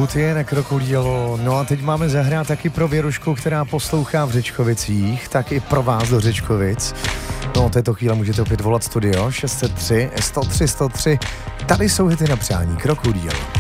Lutie na Krokodýlo. No a teď máme zahrát taky pro Věrušku, která poslouchá v Řečkovicích, tak i pro vás do Řečkovic. No, této chvíle můžete opět volat studio 603 103 103. Tady jsou hity na přání Krokodýl.